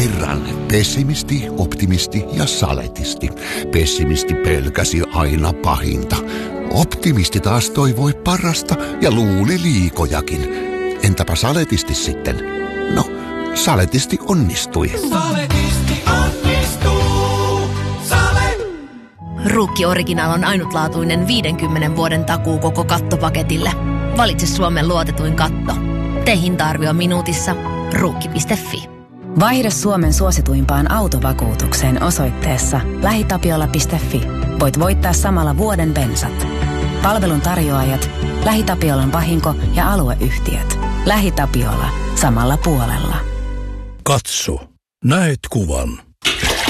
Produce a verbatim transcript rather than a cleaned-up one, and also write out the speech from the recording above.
kerran pessimisti, optimisti ja saletisti. Pessimisti pelkäsi aina pahinta. Optimisti taas toivoi parasta ja luuli liikojakin. Entäpä saletisti sitten? No, saletisti onnistui. Saletisti onnistuu. Sale. Ruukki Original on ainutlaatuinen viidenkymmenen vuoden takuu koko kattopaketille. Valitse Suomen luotetuin katto. Tee hinta-arvio minuutissa. Ruukki piste fi. Vaihda Suomen suosituimpaan autovakuutukseen osoitteessa lähitapiola piste fi. Voit voittaa samalla vuoden bensat. Palvelun tarjoajat, LähiTapiolan vahinko- ja alueyhtiöt. LähiTapiola. Samalla puolella. Katso. Näet kuvan.